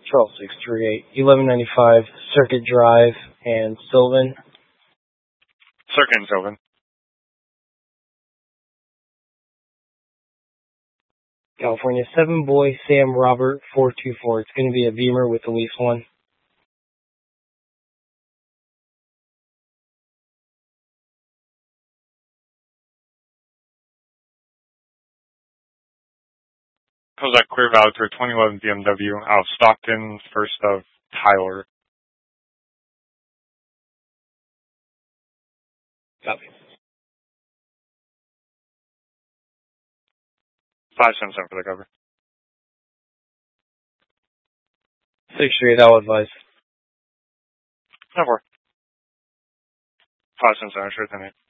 Charles 638, 1195 Circuit Drive and Sylvan. Circuit and Sylvan. California 7 Boy Sam Robert 424. It's going to be a Beamer with at least one. How's that clear valid for a 2011 BMW out of Stockton, first of Tyler? Copy. 577 for the cover. 638, I'll advise. No more. 577, sure thing.